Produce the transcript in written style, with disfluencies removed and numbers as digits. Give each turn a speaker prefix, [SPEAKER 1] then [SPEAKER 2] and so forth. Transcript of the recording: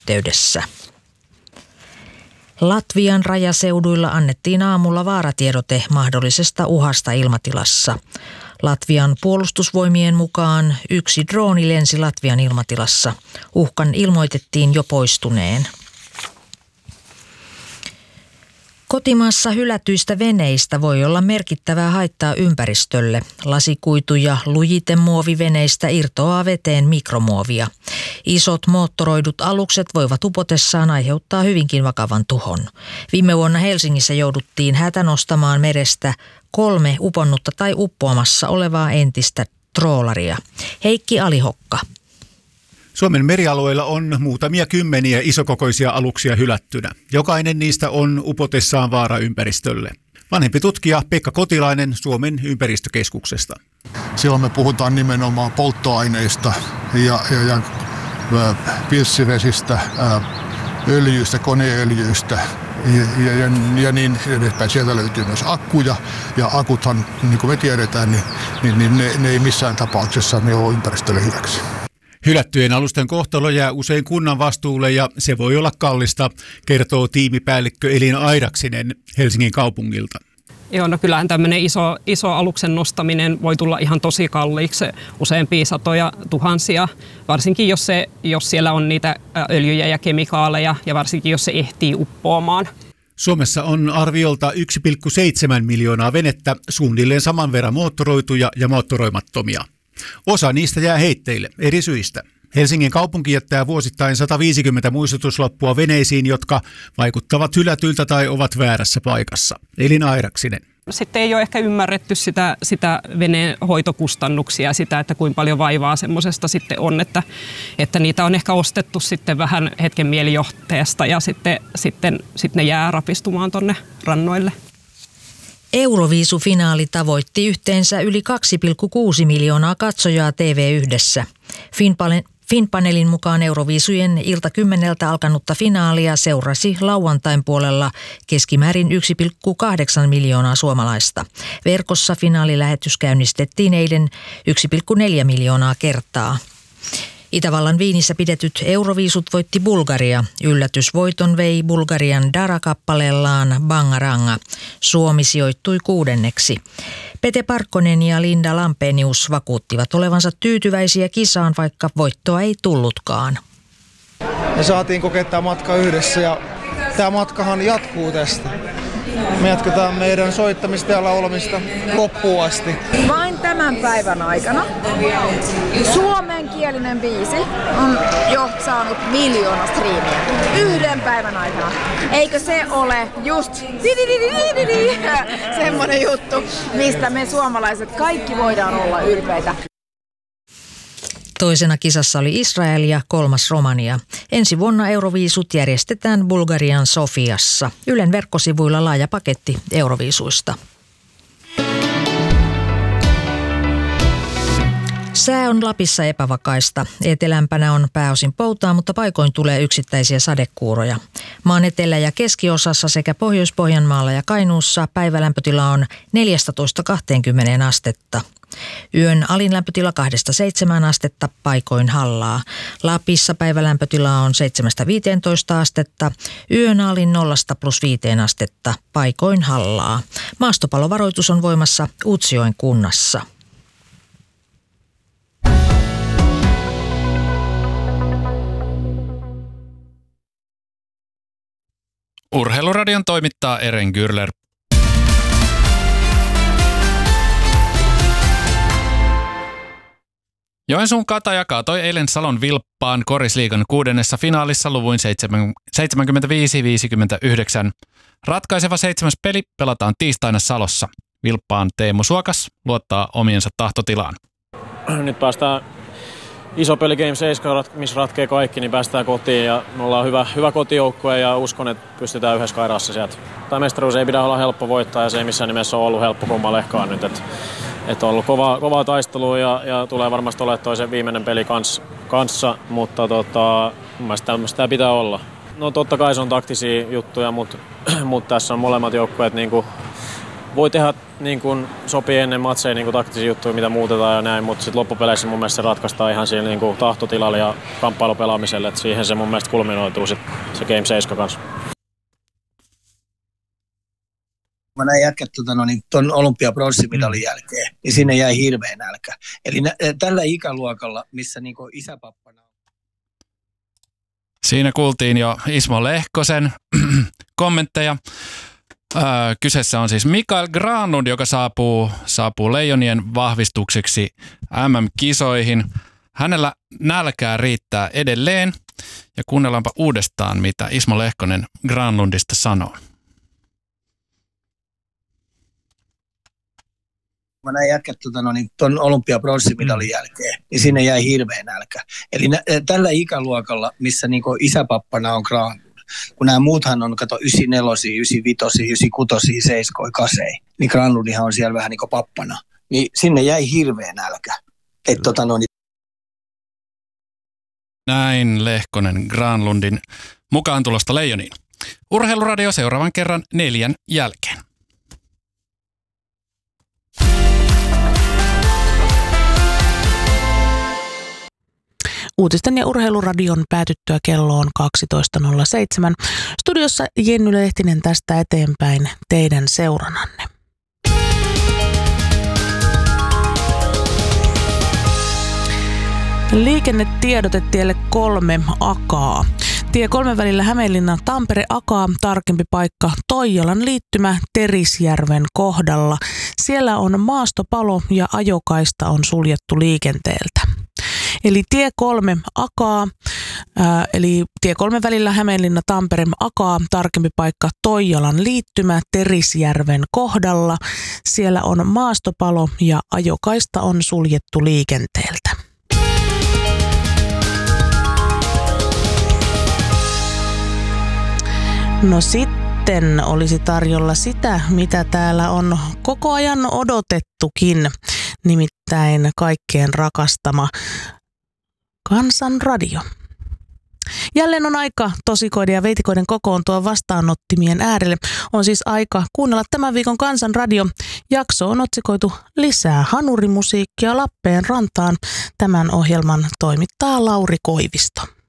[SPEAKER 1] yhteydessä. Latvian rajaseuduilla annettiin aamulla vaaratiedote mahdollisesta uhasta ilmatilassa. Latvian puolustusvoimien mukaan yksi drooni lensi Latvian ilmatilassa. Uhkan ilmoitettiin jo poistuneen. Kotimaassa hylätyistä veneistä voi olla merkittävää haittaa ympäristölle. Lasikuitu- ja lujitemuoviveneistä irtoaa veteen mikromuovia. Isot moottoroidut alukset voivat upotessaan aiheuttaa hyvinkin vakavan tuhon. Viime vuonna Helsingissä jouduttiin hätänostamaan merestä 3 uponnutta tai uppoamassa olevaa entistä troolaria. Heikki Alihokka.
[SPEAKER 2] Suomen merialueilla on muutamia kymmeniä isokokoisia aluksia hylättynä. Jokainen niistä on upotessaan vaara ympäristölle. Vanhempi tutkija Pekka Kotilainen Suomen ympäristökeskuksesta.
[SPEAKER 3] Silloin me puhutaan nimenomaan polttoaineista ja pilssivesistä, öljyistä, koneöljyistä ja niin edespäin. Sieltä löytyy myös akkuja ja akuthan, niin kuin me tiedetään, niin ne ei missään tapauksessa ne ole ympäristölle hyväksi.
[SPEAKER 2] Hylättyjen alusten kohtalo jää usein kunnan vastuulle ja se voi olla kallista, kertoo tiimipäällikkö Elina Airaksinen Helsingin kaupungilta.
[SPEAKER 4] Joo, no kyllähän tämmöinen iso aluksen nostaminen voi tulla ihan tosi kalliiksi, useampia satoja tuhansia, varsinkin jos siellä on niitä öljyjä ja kemikaaleja ja varsinkin jos se ehtii uppoamaan.
[SPEAKER 2] Suomessa on arviolta 1,7 miljoonaa venettä, suunnilleen saman verran moottoroituja ja moottoroimattomia. Osa niistä jää heitteille eri syistä. Helsingin kaupunki jättää vuosittain 150 muistutuslappua veneisiin, jotka vaikuttavat hylätyiltä tai ovat väärässä paikassa. Elina Airaksinen.
[SPEAKER 4] Sitten ei ole ehkä ymmärretty sitä veneen hoitokustannuksia, sitä, että kuinka paljon vaivaa semmoisesta sitten on, että niitä on ehkä ostettu sitten vähän hetken mielijohteesta ja sitten ne jää rapistumaan tonne rannoille.
[SPEAKER 1] Euroviisufinaali tavoitti yhteensä yli 2,6 miljoonaa katsojaa TV1:ssä. Finpanelin mukaan Euroviisujen ilta 10 alkanutta finaalia seurasi lauantain puolella keskimäärin 1,8 miljoonaa suomalaista. Verkossa finaalilähetys käynnistettiin eilen 1,4 miljoonaa kertaa. Itävallan Viinissä pidetyt Euroviisut voitti Bulgaria. Yllätysvoiton vei Bulgarian Dara-kappaleellaan Bangaranga. Suomi sijoittui 6. Pete Parkkonen ja Linda Lampenius vakuuttivat olevansa tyytyväisiä kisaan, vaikka voittoa ei tullutkaan.
[SPEAKER 5] Me saatiin kokea tämä matka yhdessä ja tämä matkahan jatkuu tästä. Me jatketaan meidän soittamista ja laulamista loppuun asti.
[SPEAKER 6] Vain tämän päivän aikana suomenkielinen biisi on jo saanut 1 miljoona striimiä. Yhden päivän aikana. Eikö se ole just semmoinen juttu, mistä me suomalaiset kaikki voidaan olla ylpeitä.
[SPEAKER 1] Toisena kisassa oli Israel ja 3. Romania. Ensi vuonna Euroviisut järjestetään Bulgarian Sofiassa. Ylen verkkosivuilla laaja paketti Euroviisuista. Sää on Lapissa epävakaista. Etelämpänä on pääosin poutaa, mutta paikoin tulee yksittäisiä sadekuuroja. Maan etelä- ja keskiosassa sekä Pohjois-Pohjanmaalla ja Kainuussa päivälämpötila on 14-20 astetta. Yön alin lämpötila 2-7 astetta, paikoin hallaa. Lapissa päivälämpötila on 7-15 astetta, yön alin 0-5 astetta, paikoin hallaa. Maastopallovaroitus on voimassa Utsjoen kunnassa.
[SPEAKER 7] Urheiluradion toimittaa Eren Gürler. Joensuun Kataja kaatoi eilen Salon Vilppaan Korisliigan 6. finaalissa luvuin 75-59. Ratkaiseva 7. peli pelataan tiistaina Salossa. Vilppaan Teemu Suokas luottaa omiensa tahtotilaan.
[SPEAKER 8] Nyt päästään iso peli Game 7, missä ratkee kaikki, niin päästään kotiin ja me ollaan hyvä kotijoukkue ja uskon, että pystytään yhdessä kairassa sieltä. Tämä mestaruus ei pidä olla helppo voittaa ja se ei missään nimessä ole ollut helppo kummallekaan nyt. Että on ollut kovaa taistelua ja tulee varmasti olemaan toisen viimeinen peli kanssa, mutta mun mielestä tämmöistä pitää olla. No totta kai se on taktisia juttuja, mutta tässä on molemmat joukkueet niinku voi tehdä niin kuin sopii ennen matseja niin kuin taktisia juttuja, mitä muutetaan ja näin, mutta sitten loppupeleissä mun mielestä se ratkaistaan ihan siinä niin kuin tahtotilalla ja kamppailupelaamiselle, että siihen se mun mielestä kulminoituu sit se Game 7 kanssa.
[SPEAKER 9] Mä näin jätkät tuon olympiapronssimidalin jälkeen, niin sinne jäi hirveä nälkä. Eli tällä ikäluokalla, missä niinku isäpappana on.
[SPEAKER 7] Siinä kuultiin jo Ismo Lehkosen kommentteja. Kyseessä on siis Mikael Granlund, joka saapuu Leijonien vahvistukseksi MM-kisoihin. Hänellä nälkää riittää edelleen. Ja kuunnellaanpa uudestaan, mitä Ismo Lehkonen Granlundista sanoo.
[SPEAKER 9] Mä näin jätkät tuon olympiapronssimidalin jälkeen, niin sinne jäi hirveä nälkä. Eli tällä ikäluokalla, missä niinku isäpappana on Granlund, kun nämä muuthan on, 94, 95, 96, 7, 8, niin Granlundihan on siellä vähän niin kuin pappana. Niin sinne jäi hirveä nälkä.
[SPEAKER 7] Näin Lehkonen Granlundin mukaan tulosta Leijoniin. Urheiluradio seuraavan kerran 4 jälkeen.
[SPEAKER 10] Uutisten ja urheiluradion päätyttyä kelloon 12.07. Studiossa Jenny Lehtinen tästä eteenpäin teidän seurananne. Liikennetiedote tielle 3 Akaa. Tie 3 välillä Hämeenlinna-Tampere Akaa, tarkempi paikka Toijalan liittymä Terisjärven kohdalla. Siellä on maastopalo ja ajokaista on suljettu liikenteeltä. Eli tie 3 Akaa, eli tie 3 välillä Hämeenlinna-Tampere Akaa, tarkempi paikka Toijalan liittymä Terisjärven kohdalla. Siellä on maastopalo ja ajokaista on suljettu liikenteeltä. No sitten olisi tarjolla sitä, mitä täällä on koko ajan odotettukin, nimittäin kaikkien rakastama Kansanradio. Jälleen on aika tosikoiden ja veitikoiden kokoontua vastaanottimien äärelle. On siis aika kuunnella tämän viikon Kansanradio. Jakso on otsikoitu Lisää hanurimusiikkia Lappeenrantaan. Tämän ohjelman toimittaa Lauri Koivisto.